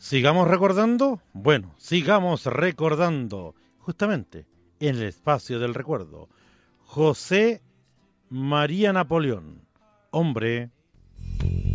¿Sigamos recordando? Bueno, sigamos recordando, justamente, en el espacio del recuerdo. José María Napoleón, hombre